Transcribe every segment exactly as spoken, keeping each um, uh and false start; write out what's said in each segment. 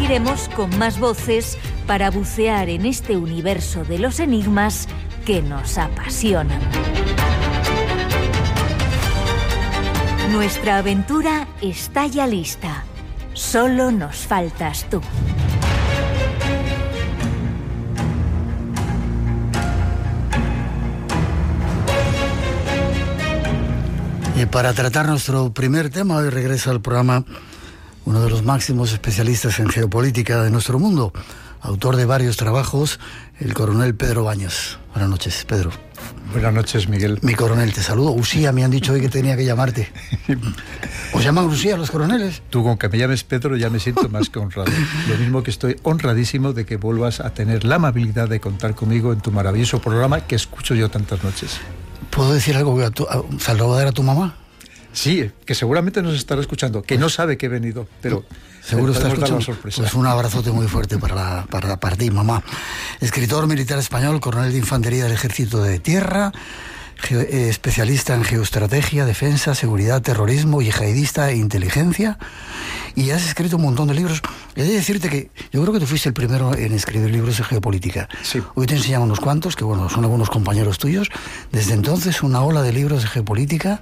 seguiremos con más voces para bucear en este universo de los enigmas que nos apasionan. Nuestra aventura está ya lista. Solo nos faltas tú. Y para tratar nuestro primer tema, hoy regresa al programa uno de los máximos especialistas en geopolítica de nuestro mundo, autor de varios trabajos, el coronel Pedro Baños. Buenas noches, Pedro. Buenas noches, Miguel. Mi coronel, te saludo. Usía, me han dicho hoy que tenía que llamarte. ¿Os llaman Usía los coroneles? Tú, con que me llames Pedro, ya me siento más que honrado. Lo mismo que estoy honradísimo de que vuelvas a tener la amabilidad de contar conmigo en tu maravilloso programa que escucho yo tantas noches. ¿Puedo decir algo a, tu, a saludar a tu mamá? Sí, que seguramente nos estará escuchando, que no sabe que he venido, pero seguro está escuchando. Sorpresa. Pues un abrazote muy fuerte para, la, para, para ti, mamá. Escritor militar español, coronel de infantería del Ejército de Tierra, ge, eh, especialista en geoestrategia, defensa, seguridad, terrorismo, yihadista e inteligencia. Y has escrito un montón de libros. He de decirte que yo creo que tú fuiste el primero en escribir libros de geopolítica. Sí. Hoy te enseñamos unos cuantos, que bueno, son algunos compañeros tuyos. Desde entonces, una ola de libros de geopolítica.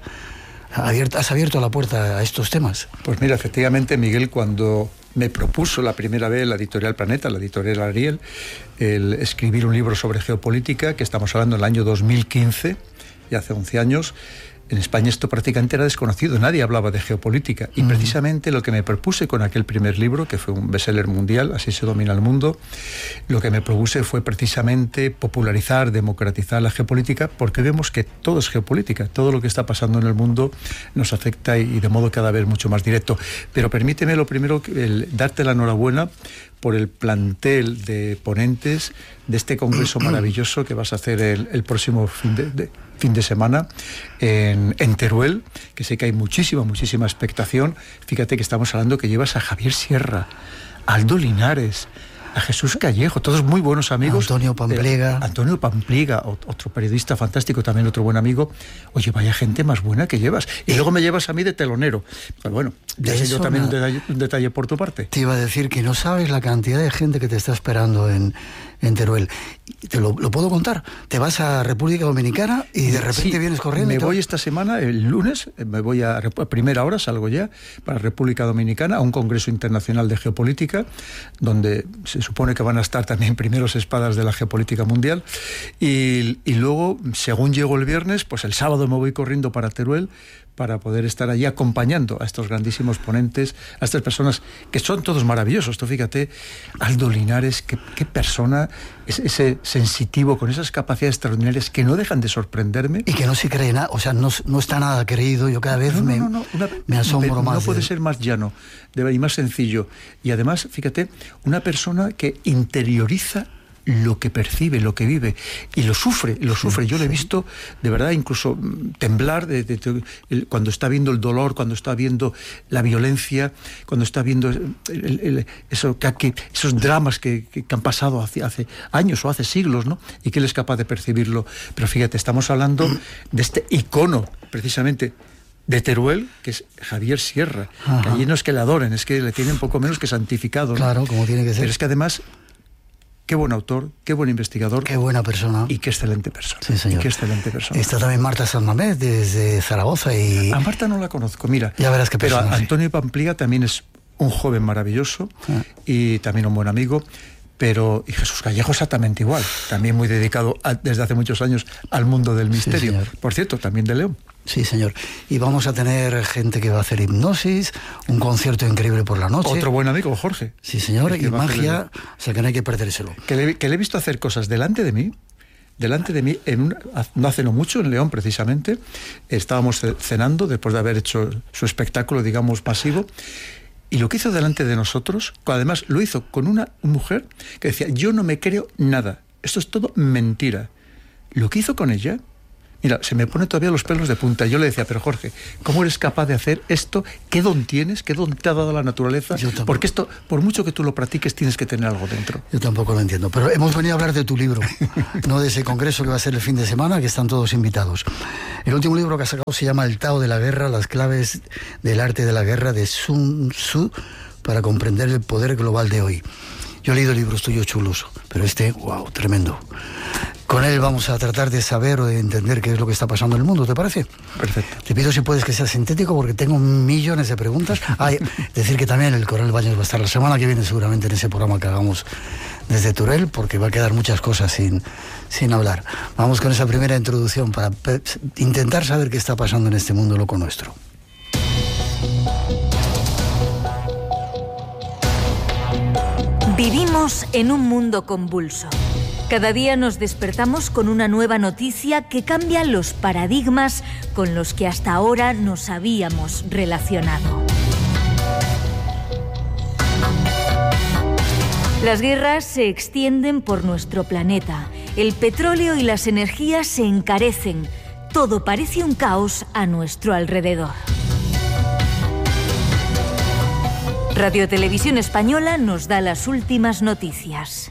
¿Has abierto la puerta a estos temas? Pues mira, efectivamente, Miguel, cuando me propuso la primera vez la editorial Planeta, la editorial Ariel, el escribir un libro sobre geopolítica, que estamos hablando del año dos mil quince, ya hace once años, en España esto prácticamente era desconocido, nadie hablaba de geopolítica. Y uh-huh. precisamente lo que me propuse con aquel primer libro, que fue un bestseller mundial, Así se domina el mundo, lo que me propuse fue precisamente popularizar, democratizar la geopolítica, porque vemos que todo es geopolítica, todo lo que está pasando en el mundo nos afecta y, y de modo cada vez mucho más directo. Pero permíteme lo primero, el, darte la enhorabuena por el plantel de ponentes de este congreso maravilloso que vas a hacer el, el próximo fin de, de, fin de semana en, en Teruel, que sé que hay muchísima, muchísima expectación. Fíjate que estamos hablando que llevas a Javier Sierra, a Aldo Linares, a Jesús Callejo, todos muy buenos amigos. Antonio Pampliega. Eh, Antonio Pampliega, otro periodista fantástico, también otro buen amigo. Oye, vaya gente más buena que llevas. Y eh, luego me llevas a mí de telonero. Pues bueno, ya sé yo también un detalle, un detalle por tu parte. Te iba a decir que no sabes la cantidad de gente que te está esperando en, en Teruel. Te lo, lo puedo contar. Te vas a República Dominicana y de repente sí, vienes corriendo. Me voy esta semana, el lunes, me voy a, a primera hora, salgo ya para República Dominicana a un congreso internacional de geopolítica, donde se supone que van a estar también primeros espadas de la geopolítica mundial. Y, y luego, según llego el viernes, pues el sábado me voy corriendo para Teruel para poder estar allí acompañando a estos grandísimos ponentes, a estas personas que son todos maravillosos. Tú fíjate, Aldo Linares, qué, qué persona, ese sensitivo, con esas capacidades extraordinarias que no dejan de sorprenderme. Y que no se cree nada, o sea, no, no está nada creído. Yo cada vez no, no, me, no, no, una, me asombro no más. No puede de... ser más llano y más sencillo. Y además, fíjate, una persona que interioriza lo que percibe, lo que vive, y lo sufre, lo sufre. Yo lo he visto, de verdad, incluso temblar de, de, de, de, cuando está viendo el dolor, cuando está viendo la violencia, cuando está viendo el, el, el, eso, que, esos dramas que, que han pasado hace, hace años o hace siglos, ¿no? Y que él es capaz de percibirlo. Pero fíjate, estamos hablando de este icono, precisamente, de Teruel, que es Javier Sierra. Que allí no es que le adoren, es que le tienen poco menos que santificado, ¿no? Claro, como tiene que ser. Pero es que además, qué buen autor, qué buen investigador. Qué buena persona. Y qué excelente persona. Sí, señor. Y qué excelente persona. Está también Marta San Mamés, desde Zaragoza. Y a Marta no la conozco, mira. Ya verás qué persona. Pero Antonio Pampliega también es un joven maravilloso ah. y también un buen amigo. Pero y Jesús Callejo exactamente igual, también muy dedicado a, desde hace muchos años al mundo del misterio. Sí, por cierto, también de León. Sí, señor. Y vamos a tener gente que va a hacer hipnosis, un concierto increíble por la noche. Otro buen amigo, Jorge. Sí, señor, y magia, o sea que no hay que perdérselo. Que le, que le he visto hacer cosas delante de mí, delante de mí, en una, no hace no mucho, en León precisamente, estábamos cenando después de haber hecho su espectáculo, digamos, masivo. Y lo que hizo delante de nosotros, además lo hizo con una mujer que decía, yo no me creo nada, esto es todo mentira. Lo que hizo con ella, mira, se me pone todavía los pelos de punta. Yo le decía, pero Jorge, ¿cómo eres capaz de hacer esto? ¿Qué don tienes? ¿Qué don te ha dado la naturaleza? Porque esto, por mucho que tú lo practiques, tienes que tener algo dentro. Yo tampoco lo entiendo, pero hemos venido a hablar de tu libro, no de ese congreso que va a ser el fin de semana, que están todos invitados. El último libro que has sacado se llama El Tao de la Guerra, las claves del arte de la guerra, de Sun Tzu, para comprender el poder global de hoy. Yo he leído libros tuyos chulos, pero este, wow, tremendo. Con él vamos a tratar de saber o de entender qué es lo que está pasando en el mundo, ¿te parece? Perfecto. Te pido si puedes que sea sintético porque tengo millones de preguntas. Ah, decir que también el Coronel Baños va a estar la semana que viene seguramente en ese programa que hagamos desde Teruel, porque va a quedar muchas cosas sin, sin hablar. Vamos con esa primera introducción para intentar saber qué está pasando en este mundo loco nuestro. Vivimos en un mundo convulso. Cada día nos despertamos con una nueva noticia que cambia los paradigmas con los que hasta ahora nos habíamos relacionado. Las guerras se extienden por nuestro planeta. El petróleo y las energías se encarecen. Todo parece un caos a nuestro alrededor. Radio Televisión Española nos da las últimas noticias.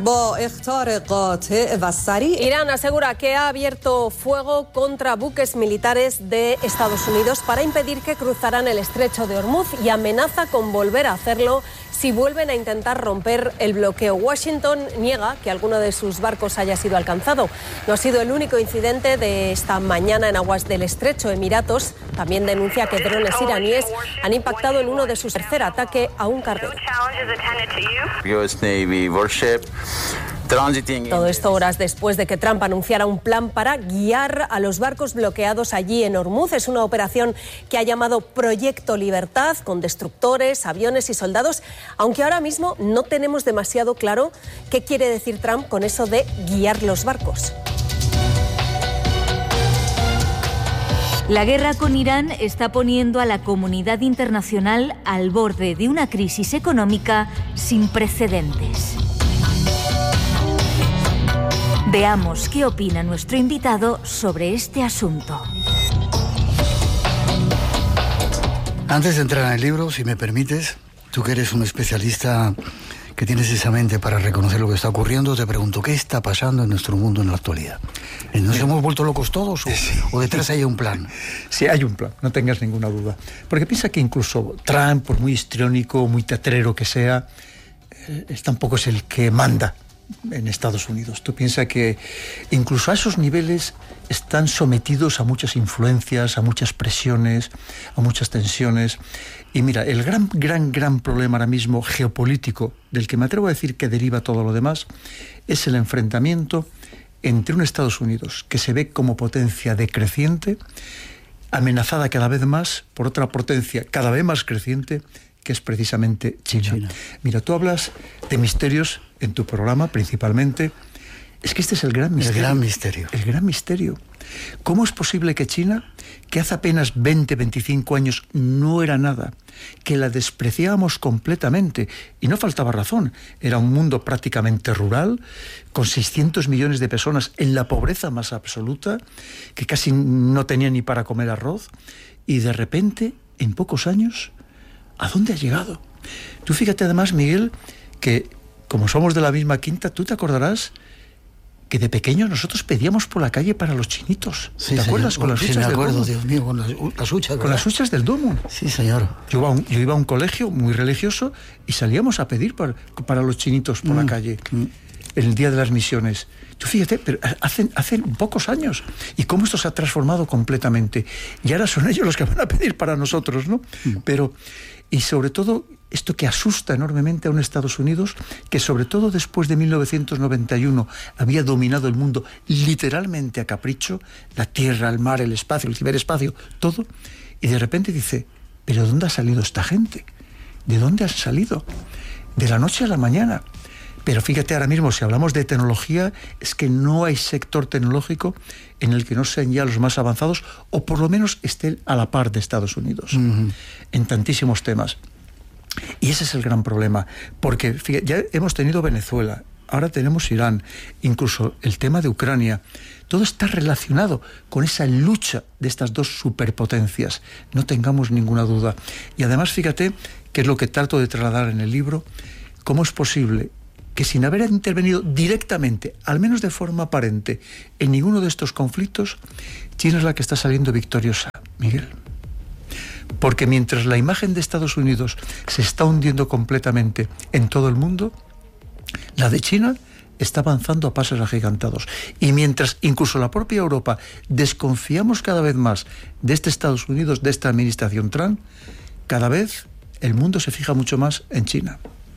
Irán asegura que ha abierto fuego contra buques militares de Estados Unidos para impedir que cruzaran el estrecho de Hormuz y amenaza con volver a hacerlo si vuelven a intentar romper el bloqueo. Washington niega que alguno de sus barcos haya sido alcanzado. No ha sido el único incidente de esta mañana en aguas del estrecho. Emiratos también denuncia que drones iraníes han impactado en uno de sus tercer ataque a un carguero. U S Navy warship. Todo esto horas después de que Trump anunciara un plan para guiar a los barcos bloqueados allí en Hormuz. Es una operación que ha llamado Proyecto Libertad, con destructores, aviones y soldados, aunque ahora mismo no tenemos demasiado claro qué quiere decir Trump con eso de guiar los barcos. La guerra con Irán está poniendo a la comunidad internacional al borde de una crisis económica sin precedentes. Veamos qué opina nuestro invitado sobre este asunto. Antes de entrar en el libro, si me permites, tú que eres un especialista que tienes esa mente para reconocer lo que está ocurriendo, te pregunto, ¿qué está pasando en nuestro mundo en la actualidad? ¿Nos sí. hemos vuelto locos todos o, sí. o detrás hay un plan? Sí, hay un plan, no tengas ninguna duda. Porque piensa que incluso Trump, por muy histriónico, muy teatrero que sea, eh, tampoco es el que manda en Estados Unidos. Tú piensas que incluso a esos niveles están sometidos a muchas influencias, a muchas presiones, a muchas tensiones. Y mira, el gran, gran, gran problema ahora mismo geopolítico, del que me atrevo a decir que deriva todo lo demás, es el enfrentamiento entre un Estados Unidos que se ve como potencia decreciente, amenazada cada vez más por otra potencia cada vez más creciente, que es precisamente China. China. Mira, tú hablas de misterios en tu programa, principalmente. Es que este es el gran misterio. El gran misterio. El gran misterio. ¿Cómo es posible que China, que hace apenas veinte, veinticinco años no era nada, que la despreciábamos completamente, y no faltaba razón, era un mundo prácticamente rural, con seiscientos millones de personas en la pobreza más absoluta, que casi no tenía ni para comer arroz, y de repente, en pocos años, ¿a dónde ha llegado? Tú fíjate además, Miguel, que como somos de la misma quinta, tú te acordarás que de pequeños nosotros pedíamos por la calle para los chinitos. Sí, ¿Te acuerdas? Señor, con las sí, huchas me del acuerdo, domo. Dios mío, con las, las huchas, ¿verdad? Con las huchas del domo. Sí, señor. Yo iba, a un, yo iba a un colegio muy religioso y salíamos a pedir para, para los chinitos por mm, la calle, mm. en el Día de las Misiones. Tú fíjate, pero hace, hace pocos años. Y cómo esto se ha transformado completamente. Y ahora son ellos los que van a pedir para nosotros, ¿no? Mm. Pero, y sobre todo, esto que asusta enormemente a un Estados Unidos que, sobre todo después de mil novecientos noventa y uno, había dominado el mundo literalmente a capricho, la tierra, el mar, el espacio, el ciberespacio, todo. Y de repente dice, ¿pero dónde ha salido esta gente? ¿De dónde han salido? De la noche a la mañana. Pero fíjate, ahora mismo, si hablamos de tecnología, es que no hay sector tecnológico en el que no sean ya los más avanzados, o por lo menos estén a la par de Estados Unidos, uh-huh. en tantísimos temas. Y ese es el gran problema, porque fíjate, ya hemos tenido Venezuela, ahora tenemos Irán, incluso el tema de Ucrania. Todo está relacionado con esa lucha de estas dos superpotencias, no tengamos ninguna duda. Y además, fíjate, que es lo que trato de trasladar en el libro, cómo es posible que sin haber intervenido directamente, al menos de forma aparente, en ninguno de estos conflictos, China es la que está saliendo victoriosa, Miguel. Porque mientras la imagen de Estados Unidos se está hundiendo completamente en todo el mundo, la de China está avanzando a pasos agigantados. Y mientras incluso la propia Europa desconfiamos cada vez más de este Estados Unidos, de esta administración Trump, cada vez el mundo se fija mucho más en China.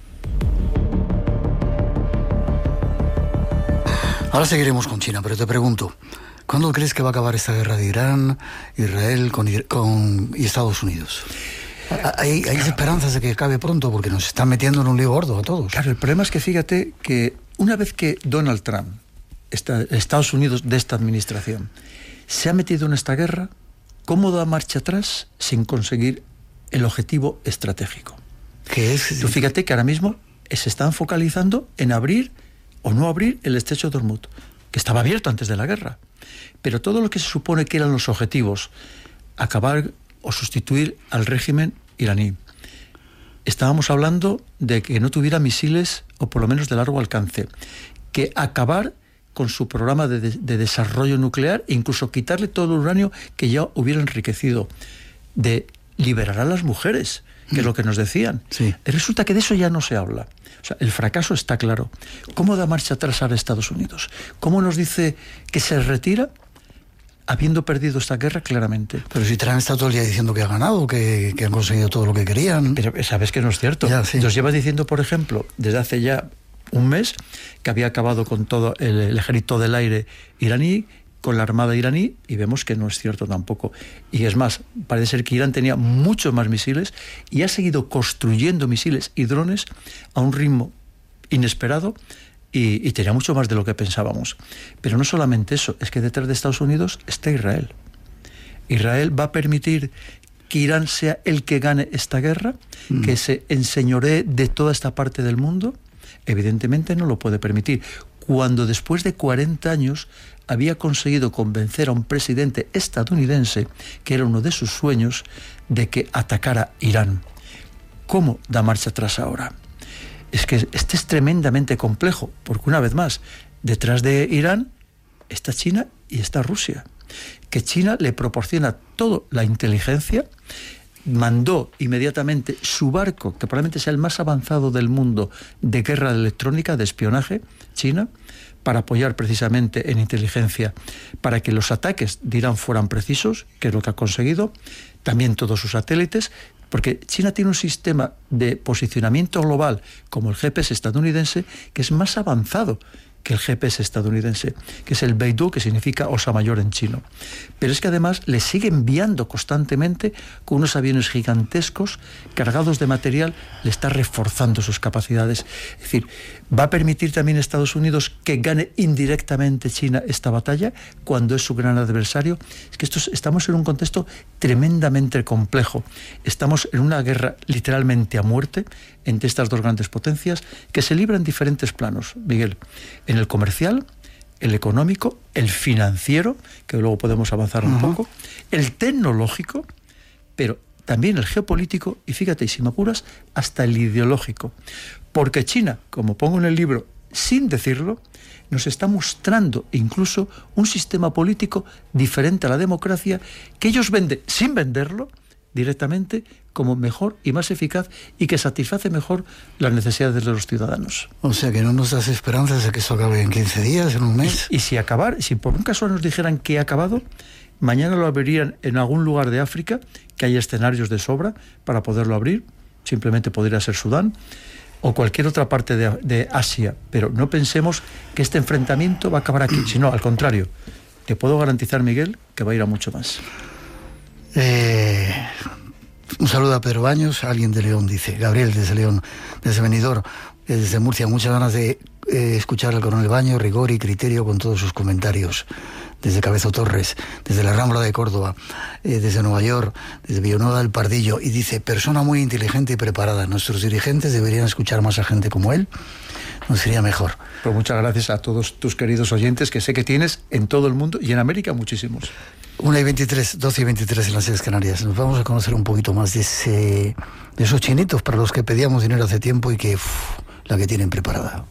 Ahora seguiremos con China, pero te pregunto, ¿cuándo crees que va a acabar esta guerra de Irán, Israel con, con, y Estados Unidos? Hay, hay esperanzas de que acabe pronto porque nos están metiendo en un lío gordo a todos. Claro, el problema es que fíjate que una vez que Donald Trump, esta, Estados Unidos de esta administración, se ha metido en esta guerra, ¿cómo da marcha atrás sin conseguir el objetivo estratégico? ¿Qué es? Tú fíjate que ahora mismo se están focalizando en abrir o no abrir el estrecho de Hormuz, que estaba abierto antes de la guerra. Pero todo lo que se supone que eran los objetivos, acabar o sustituir al régimen iraní. Estábamos hablando de que no tuviera misiles, o por lo menos de largo alcance, que acabar con su programa de, de, de desarrollo nuclear e incluso quitarle todo el uranio que ya hubiera enriquecido, de liberar a las mujeres, que es lo que nos decían. Sí. Resulta que de eso ya no se habla. O sea, el fracaso está claro. ¿Cómo da marcha atrás ahora Estados Unidos? ¿Cómo nos dice que se retira habiendo perdido esta guerra claramente? Pero si Trump está todo el día diciendo que ha ganado, que, que han conseguido todo lo que querían. Pero sabes que no es cierto. Ya, sí. Nos llevas diciendo, por ejemplo, desde hace ya un mes, que había acabado con todo el, el ejército del aire iraní, con la armada iraní, y vemos que no es cierto tampoco. Y es más, parece ser que Irán tenía muchos más misiles y ha seguido construyendo misiles y drones a un ritmo inesperado y, y tenía mucho más de lo que pensábamos. Pero no solamente eso, es que detrás de Estados Unidos está Israel. Israel va a permitir que Irán sea el que gane esta guerra, mm. que se enseñoree de toda esta parte del mundo. Evidentemente no lo puede permitir. Cuando después de cuarenta años había conseguido convencer a un presidente estadounidense, que era uno de sus sueños, de que atacara Irán. ¿Cómo da marcha atrás ahora? Es que este es tremendamente complejo, porque una vez más, detrás de Irán está China y está Rusia. Que China le proporciona toda la inteligencia, mandó inmediatamente su barco, que probablemente sea el más avanzado del mundo de guerra electrónica, de espionaje, China, para apoyar precisamente en inteligencia, para que los ataques de Irán fueran precisos, que es lo que ha conseguido, también todos sus satélites, porque China tiene un sistema de posicionamiento global como el G P S estadounidense, que es más avanzado que el G P S estadounidense, que es el Beidou, que significa Osa Mayor en chino. Pero es que además le sigue enviando constantemente con unos aviones gigantescos cargados de material, le está reforzando sus capacidades. Es decir, va a permitir también a Estados Unidos que gane indirectamente China esta batalla cuando es su gran adversario. Es que esto es, estamos en un contexto tremendamente complejo. Estamos en una guerra literalmente a muerte entre estas dos grandes potencias que se libran en diferentes planos, Miguel. En el comercial, el económico, el financiero, que luego podemos avanzar un uh-huh. poco, el tecnológico, pero también el geopolítico y, fíjate, y si me apuras, hasta el ideológico. Porque China, como pongo en el libro, sin decirlo, nos está mostrando incluso un sistema político diferente a la democracia que ellos venden, sin venderlo, directamente como mejor y más eficaz y que satisface mejor las necesidades de los ciudadanos. O sea, que no nos das esperanzas de que eso acabe en quince días, en un mes. Y, y si acabar, si por un caso nos dijeran que ha acabado, mañana lo abrirían en algún lugar de África, que hay escenarios de sobra para poderlo abrir, simplemente podría ser Sudán, o cualquier otra parte de, de Asia, pero no pensemos que este enfrentamiento va a acabar aquí, sino al contrario, te puedo garantizar, Miguel, que va a ir a mucho más. Eh, un saludo a Pedro Baños, alguien de León dice, Gabriel desde León, desde Benidorm, desde Murcia, muchas ganas de eh, escuchar al coronel Baños, rigor y criterio con todos sus comentarios, desde Cabezo Torres, desde la Rambla de Córdoba, eh, desde Nueva York, desde Villanueva del Pardillo, y dice, persona muy inteligente y preparada, nuestros dirigentes deberían escuchar más a gente como él, nos sería mejor. Pues muchas gracias a todos tus queridos oyentes, que sé que tienes en todo el mundo y en América muchísimos. una y veintitrés, doce y veintitrés en las Islas Canarias. Nos vamos a conocer un poquito más de, ese, de esos chinitos para los que pedíamos dinero hace tiempo y que uf, la que tienen preparada.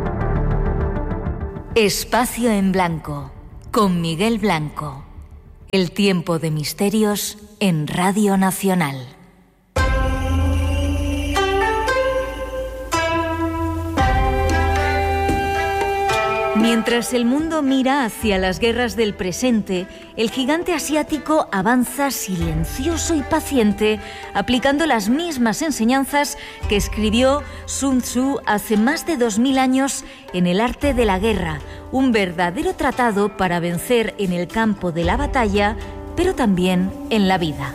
Espacio en Blanco, con Miguel Blanco. El tiempo de misterios en Radio Nacional. Mientras el mundo mira hacia las guerras del presente, el gigante asiático avanza silencioso y paciente, aplicando las mismas enseñanzas que escribió Sun Tzu hace más de dos mil años en El arte de la guerra, un verdadero tratado para vencer en el campo de la batalla, pero también en la vida.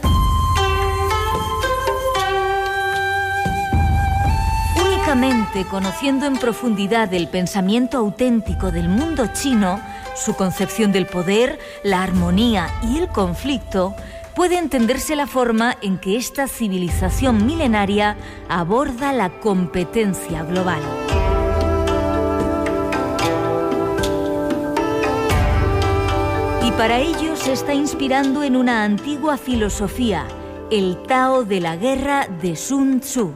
Únicamente conociendo en profundidad el pensamiento auténtico del mundo chino, su concepción del poder, la armonía y el conflicto, puede entenderse la forma en que esta civilización milenaria aborda la competencia global. Y para ello se está inspirando en una antigua filosofía, el Tao de la guerra de Sun Tzu.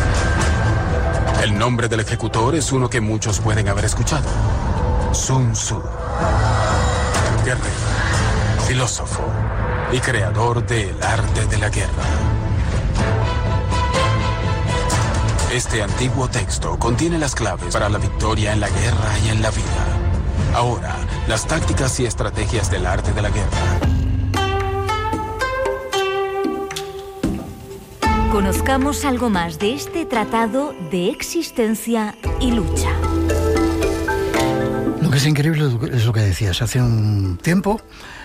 El nombre del ejecutor es uno que muchos pueden haber escuchado. Sun Tzu. Guerrero, filósofo y creador del arte de la guerra. Este antiguo texto contiene las claves para la victoria en la guerra y en la vida. Ahora, las tácticas y estrategias del arte de la guerra. Conozcamos algo más de este tratado de existencia y lucha. Lo que es increíble es lo que decías. Hace un tiempo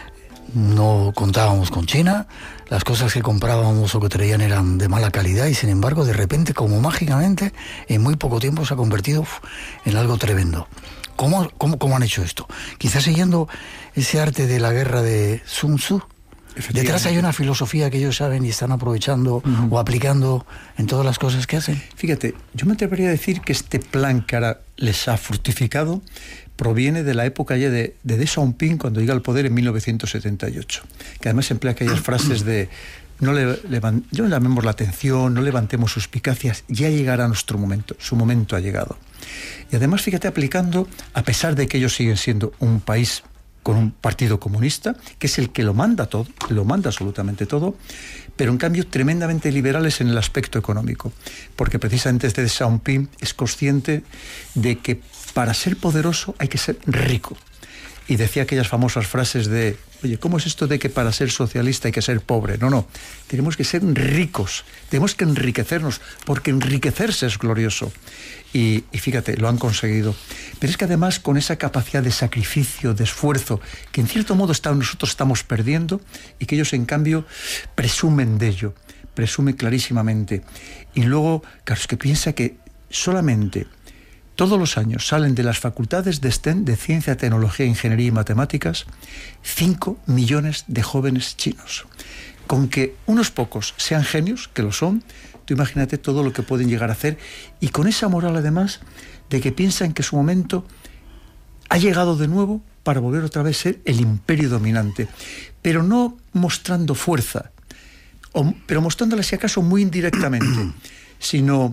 no contábamos con China, las cosas que comprábamos o que traían eran de mala calidad y sin embargo de repente, como mágicamente, en muy poco tiempo se ha convertido uf, en algo tremendo. ¿Cómo, cómo, ¿Cómo han hecho esto? Quizás siguiendo ese arte de la guerra de Sun Tzu. Detrás hay una filosofía que ellos saben y están aprovechando uh-huh. o aplicando en todas las cosas que hacen. Fíjate, yo me atrevería a decir que este plan que ahora les ha fructificado proviene de la época ya de, de Deng Xiaoping cuando llega al poder en mil novecientos setenta y ocho, que además emplea aquellas frases de no le, levan, yo no llamemos la atención, no levantemos suspicacias, ya llegará nuestro momento, su momento ha llegado. Y además, fíjate, aplicando, a pesar de que ellos siguen siendo un país con un partido comunista, que es el que lo manda todo, lo manda absolutamente todo, pero en cambio tremendamente liberales en el aspecto económico, porque precisamente este Deng Xiaoping es consciente de que para ser poderoso hay que ser rico. Y decía aquellas famosas frases de, oye, ¿cómo es esto de que para ser socialista hay que ser pobre? No, no, tenemos que ser ricos, tenemos que enriquecernos, porque enriquecerse es glorioso. Y, y fíjate, lo han conseguido. Pero es que además con esa capacidad de sacrificio, de esfuerzo, que en cierto modo está, nosotros estamos perdiendo y que ellos en cambio presumen de ello, presumen clarísimamente. Y luego, claro, es que piensa que solamente todos los años salen de las facultades de STEM, de Ciencia, Tecnología, Ingeniería y Matemáticas, cinco millones de jóvenes chinos. Con que unos pocos sean genios, que lo son, tú imagínate todo lo que pueden llegar a hacer, y con esa moral además de que piensan que su momento ha llegado de nuevo para volver otra vez a ser el imperio dominante, pero no mostrando fuerza, o, pero mostrándola si acaso muy indirectamente, sino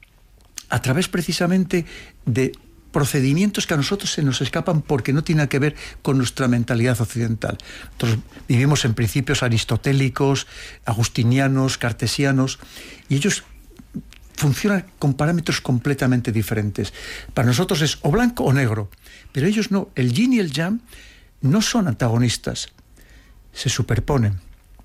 a través precisamente de procedimientos que a nosotros se nos escapan porque no tienen que ver con nuestra mentalidad occidental. Nosotros vivimos en principios aristotélicos, agustinianos, cartesianos, y ellos funcionan con parámetros completamente diferentes. Para nosotros es o blanco o negro, pero ellos no. El yin y el yang no son antagonistas, se superponen,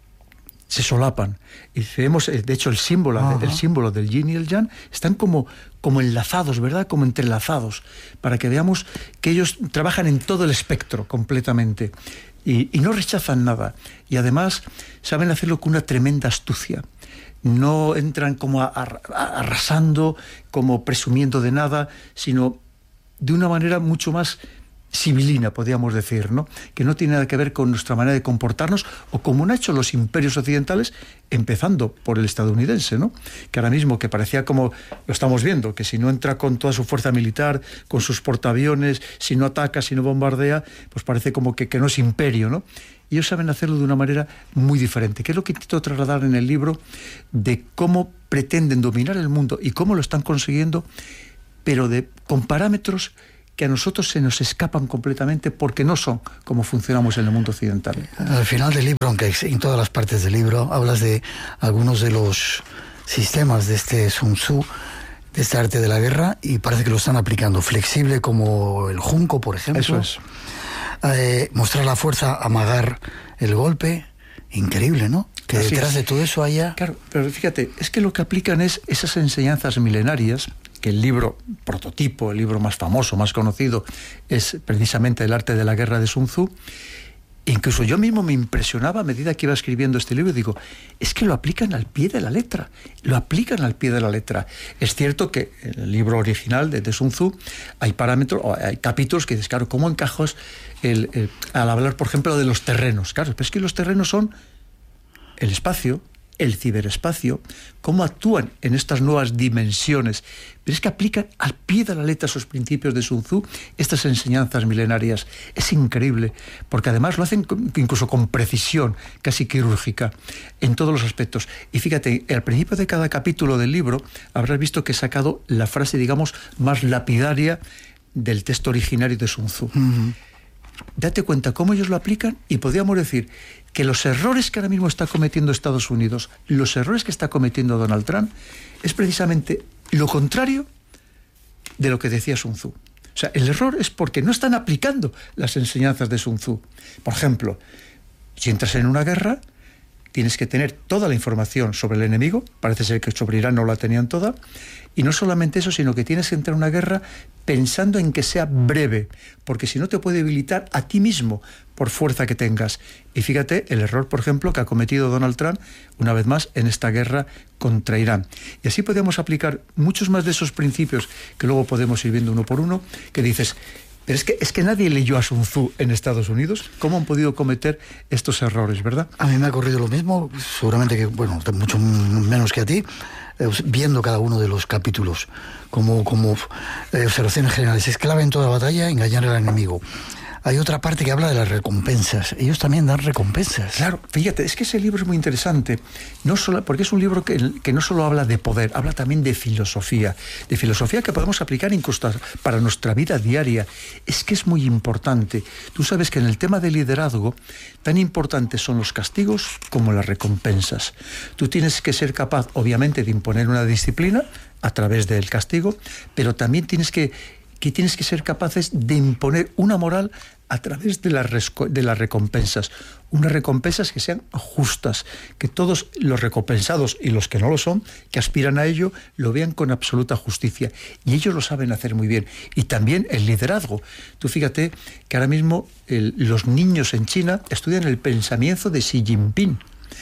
se solapan. Y vemos, de hecho, el símbolo, el símbolo del yin y el yang están como, como enlazados, ¿verdad? Como entrelazados, para que veamos que ellos trabajan en todo el espectro completamente y, y no rechazan nada. Y además saben hacerlo con una tremenda astucia. No entran como a, a, arrasando, como presumiendo de nada, sino de una manera mucho más civilina, podríamos decir, ¿no? Que no tiene nada que ver con nuestra manera de comportarnos o como han hecho los imperios occidentales, empezando por el estadounidense, ¿no? Que ahora mismo, que parecía como, lo estamos viendo, que si no entra con toda su fuerza militar, con sus portaaviones, si no ataca, si no bombardea, pues parece como que, que no es imperio, ¿no? Y ellos saben hacerlo de una manera muy diferente, que es lo que intento trasladar en el libro, de cómo pretenden dominar el mundo y cómo lo están consiguiendo, pero de, con parámetros que a nosotros se nos escapan completamente porque no son como funcionamos en el mundo occidental. Al final del libro, aunque en todas las partes del libro, hablas de algunos de los sistemas de este Sun Tzu, de este arte de la guerra, y parece que lo están aplicando. Flexible como el junco, por ejemplo. Eso es. Eh, mostrar la fuerza, amagar el golpe. Increíble, ¿no? Que Así detrás es. de todo eso haya... Claro, pero fíjate, es que lo que aplican es esas enseñanzas milenarias, que el libro prototipo, el libro más famoso, más conocido, es precisamente El arte de la guerra de Sun Tzu. Incluso yo mismo me impresionaba a medida que iba escribiendo este libro, digo, es que lo aplican al pie de la letra, lo aplican al pie de la letra. Es cierto que en el libro original de, de Sun Tzu hay parámetros, hay capítulos que dices, claro, ¿cómo encajas el, el, al hablar, por ejemplo, de los terrenos? Claro, pero es que los terrenos son el espacio, el ciberespacio, cómo actúan en estas nuevas dimensiones. Pero es que aplican al pie de la letra esos principios de Sun Tzu, estas enseñanzas milenarias. Es increíble, porque además lo hacen con, incluso con precisión, casi quirúrgica, en todos los aspectos. Y fíjate, al principio de cada capítulo del libro habrás visto que he sacado la frase, digamos, más lapidaria del texto originario de Sun Tzu. Uh-huh. Date cuenta cómo ellos lo aplican y podríamos decir que los errores que ahora mismo está cometiendo Estados Unidos, los errores que está cometiendo Donald Trump, es precisamente lo contrario de lo que decía Sun Tzu. O sea, el error es porque no están aplicando las enseñanzas de Sun Tzu. Por ejemplo, si entras en una guerra, tienes que tener toda la información sobre el enemigo, parece ser que sobre Irán no la tenían toda, y no solamente eso, sino que tienes que entrar en una guerra pensando en que sea breve, porque si no te puede debilitar a ti mismo por fuerza que tengas. Y fíjate el error, por ejemplo, que ha cometido Donald Trump, una vez más, en esta guerra contra Irán. Y así podemos aplicar muchos más de esos principios que luego podemos ir viendo uno por uno, que dices... Pero es que, es que nadie leyó a Sun Tzu en Estados Unidos. ¿Cómo han podido cometer estos errores, verdad? A mí me ha ocurrido lo mismo, seguramente que, bueno, mucho menos que a ti, eh, viendo cada uno de los capítulos como, como eh, observaciones generales. Es clave en toda batalla engañar al enemigo. Hay otra parte que habla de las recompensas. Ellos también dan recompensas. Claro, fíjate, es que ese libro es muy interesante, no solo, porque es un libro que, que no solo habla de poder, habla también de filosofía, de filosofía que podemos aplicar incluso para nuestra vida diaria. Es que es muy importante. Tú sabes que en el tema del liderazgo, tan importantes son los castigos como las recompensas. Tú tienes que ser capaz, obviamente, de imponer una disciplina a través del castigo, pero también tienes que que tienes que ser capaces de imponer una moral a través de las, de las recompensas. Unas recompensas que sean justas, que todos los recompensados y los que no lo son, que aspiran a ello, lo vean con absoluta justicia. Y ellos lo saben hacer muy bien. Y también el liderazgo. Tú fíjate que ahora mismo el, los niños en China estudian el pensamiento de Xi Jinping,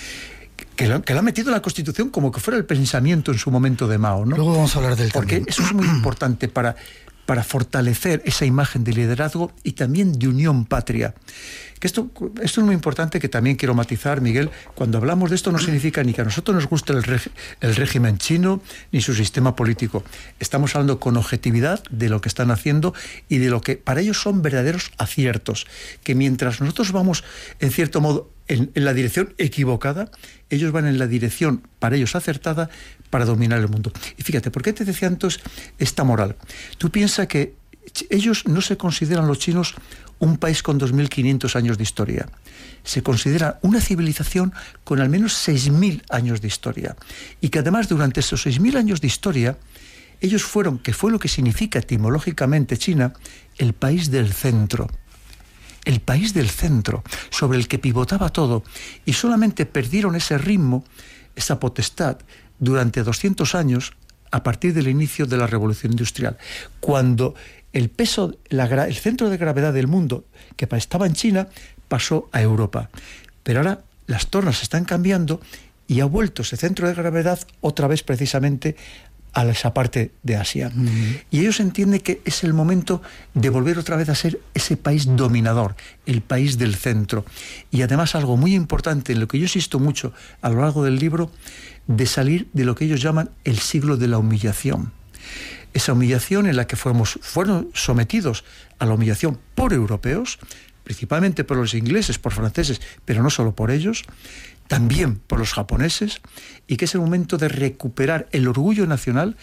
que lo, que lo ha metido en la Constitución como que fuera el pensamiento en su momento de Mao, ¿no? Luego vamos a hablar del Porque también. Eso es muy importante para... para fortalecer esa imagen de liderazgo y también de unión patria. Que esto, esto es muy importante, que también quiero matizar, Miguel. Cuando hablamos de esto no significa ni que a nosotros nos guste el, reg, el régimen chino ni su sistema político. Estamos hablando con objetividad de lo que están haciendo y de lo que para ellos son verdaderos aciertos. Que mientras nosotros vamos, en cierto modo, en, en la dirección equivocada, ellos van en la dirección, para ellos acertada, para dominar el mundo. Y fíjate, ¿por qué te decía antes esta moral? Tú piensas que ellos no se consideran, los chinos, un país con dos mil quinientos años de historia. Se considera una civilización con al menos seis mil años de historia. Y que además durante esos seis mil años de historia, ellos fueron, que fue lo que significa etimológicamente China, el país del centro. El país del centro, sobre el que pivotaba todo. Y solamente perdieron ese ritmo, esa potestad, durante doscientos años, a partir del inicio de la Revolución Industrial, cuando el peso, la, el centro de gravedad del mundo, que estaba en China, pasó a Europa. Pero ahora las tornas están cambiando y ha vuelto ese centro de gravedad otra vez precisamente a esa parte de Asia. Uh-huh. Y ellos entienden que es el momento de volver otra vez a ser ese país dominador, el país del centro. Y además algo muy importante, en lo que yo insisto mucho a lo largo del libro, de salir de lo que ellos llaman el siglo de la humillación. Esa humillación en la que fuimos, fueron sometidos a la humillación por europeos, principalmente por los ingleses, por franceses, pero no solo por ellos, también por los japoneses, y que es el momento de recuperar el orgullo nacional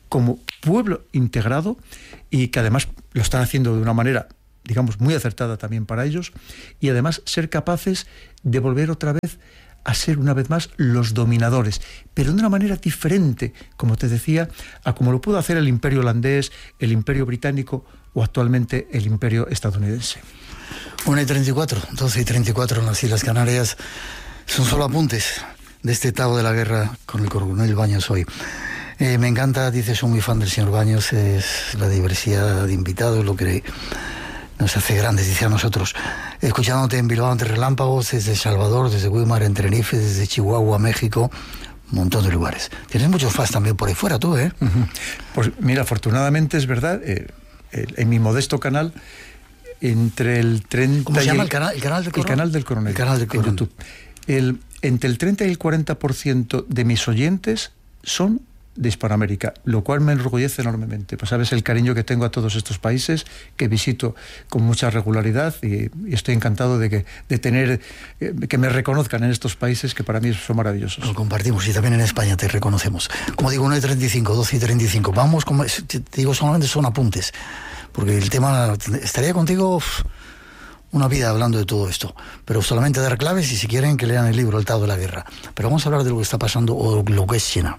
como pueblo integrado y que además lo están haciendo de una manera, digamos, muy acertada también para ellos, y además ser capaces de volver otra vez a ser una vez más los dominadores, pero de una manera diferente, como te decía, a como lo pudo hacer el imperio holandés, el imperio británico o actualmente el imperio estadounidense. una y treinta y cuatro, doce y treinta y cuatro en las Islas Canarias. Son solo apuntes de este etapa de la guerra con el coronel Baños hoy. Eh, me encanta, dice, soy muy fan del señor Baños, es la diversidad de invitados, lo que nos hace grandes, dice a nosotros. Escuchándote en Bilbao entre relámpagos, desde El Salvador, desde Weimar en Tenerife, desde Chihuahua, México, un montón de lugares. Tienes muchos fans también por ahí fuera tú, ¿eh? Uh-huh. Pues mira, afortunadamente es verdad, eh, el, en mi modesto canal, entre el treinta... ¿Cómo se llama el, el canal? ¿El canal del Coronel? El canal del Coronel. El canal del Coronel. En YouTube. El, entre el treinta y el cuarenta por ciento de mis oyentes son de Hispanoamérica, lo cual me enorgullece enormemente. Pues sabes el cariño que tengo a todos estos países, que visito con mucha regularidad, y, y estoy encantado de que de tener eh, que me reconozcan en estos países que para mí son maravillosos. Lo compartimos, y también en España te reconocemos. Como digo, una y treinta y cinco, doce y treinta y cinco. Vamos, como, te digo, solamente son apuntes, porque el tema, estaría contigo uf, una vida hablando de todo esto, pero solamente dar claves, y si quieren que lean el libro El Tao de la Guerra. Pero vamos a hablar de lo que está pasando o lo que es China.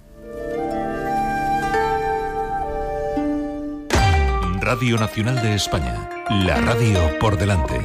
Radio Nacional de España, la radio por delante.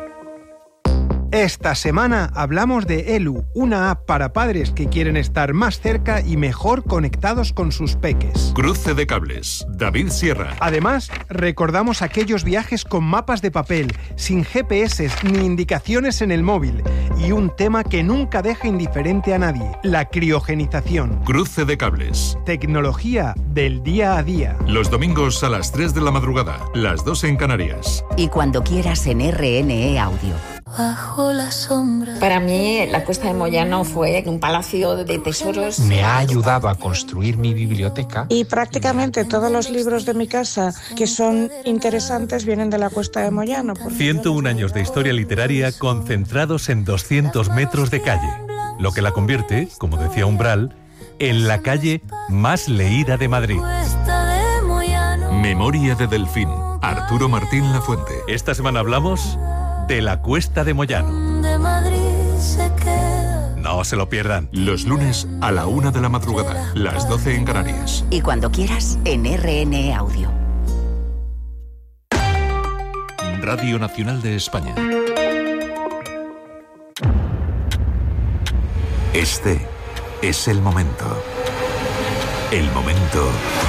Esta semana hablamos de Elu, una app para padres que quieren estar más cerca y mejor conectados con sus peques. Cruce de cables, David Sierra. Además, recordamos aquellos viajes con mapas de papel, sin G P S ni indicaciones en el móvil, y un tema que nunca deja indiferente a nadie, la criogenización. Cruce de cables. Tecnología del día a día. Los domingos a las tres de la madrugada, las dos en Canarias. Y cuando quieras en R N E Audio. Bajo la sombra. Para mí, la Cuesta de Moyano fue un palacio de tesoros. Me ha ayudado a construir mi biblioteca. Y prácticamente todos los libros de mi casa que son interesantes vienen de la Cuesta de Moyano. ciento uno años de historia literaria concentrados en doscientos metros de calle, lo que la convierte, como decía Umbral, en la calle más leída de Madrid. Memoria de Delfín, Arturo Martín Lafuente. Esta semana hablamos de la Cuesta de Moyano. No se lo pierdan. Los lunes a la una de la madrugada, las doce en Canarias. Y cuando quieras en R N E Audio. Radio Nacional de España. Este es el momento. El momento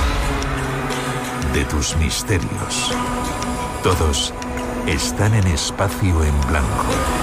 de tus misterios. Todos están en espacio en blanco.